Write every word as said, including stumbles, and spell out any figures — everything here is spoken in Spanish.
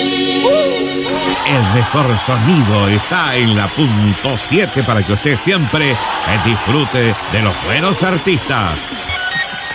El mejor sonido está en la punto siete para que usted siempre disfrute de los buenos artistas.